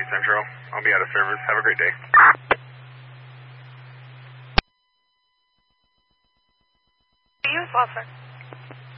Central. I'll be out of service. Have a great day. You as well, sir.